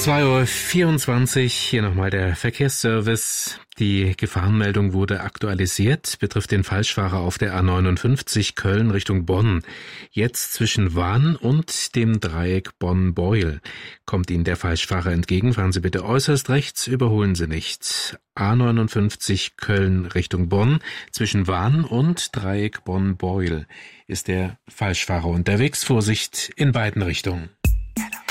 2:24 Uhr, hier nochmal der Verkehrsservice. Die Gefahrenmeldung wurde aktualisiert, betrifft den Falschfahrer auf der A59 Köln Richtung Bonn. Jetzt zwischen Wahn und dem Dreieck Bonn-Beuel. Kommt Ihnen der Falschfahrer entgegen, fahren Sie bitte äußerst rechts, überholen Sie nicht. A59 Köln Richtung Bonn, zwischen Wahn und Dreieck Bonn-Beuel ist der Falschfahrer unterwegs. Vorsicht in beiden Richtungen.